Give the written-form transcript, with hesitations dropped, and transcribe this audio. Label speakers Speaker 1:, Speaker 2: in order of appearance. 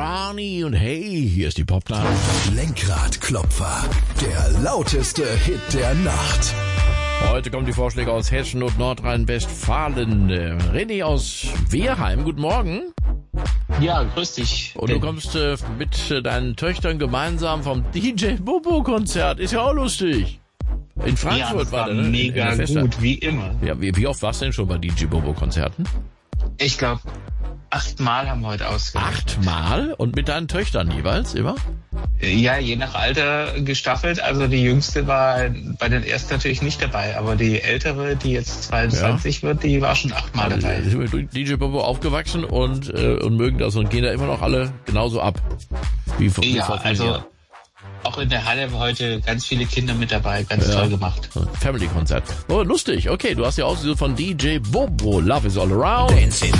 Speaker 1: Ronnie und hey, hier ist die Popnacht.
Speaker 2: Lenkradklopfer, der lauteste Hit der Nacht.
Speaker 1: Heute kommen die Vorschläge aus Hessen und Nordrhein-Westfalen. René aus Wehrheim, guten Morgen.
Speaker 3: Ja, grüß dich.
Speaker 1: Und du kommst mit deinen Töchtern gemeinsam vom DJ Bobo Konzert. Ist ja auch lustig. In Frankfurt
Speaker 3: war
Speaker 1: der, ne?
Speaker 3: Mega gut, wie immer.
Speaker 1: Ja, wie oft warst du denn schon bei DJ Bobo Konzerten?
Speaker 3: Ich glaube, 8 Mal haben wir heute ausgemacht.
Speaker 1: 8 Mal? Und mit deinen Töchtern jeweils immer?
Speaker 3: Ja, je nach Alter gestaffelt. Also die Jüngste war bei den ersten natürlich nicht dabei, aber die Ältere, die jetzt 22 wird, die war schon 8 Mal dabei.
Speaker 1: Die sind mit DJ Bobo aufgewachsen und mögen das und gehen da immer noch alle genauso ab. Wie vor
Speaker 3: also auch in der Halle heute ganz viele Kinder mit dabei, ganz toll gemacht.
Speaker 1: Family-Konzert. Oh, lustig. Okay, du hast ja Aussuche von DJ Bobo. Love is all around.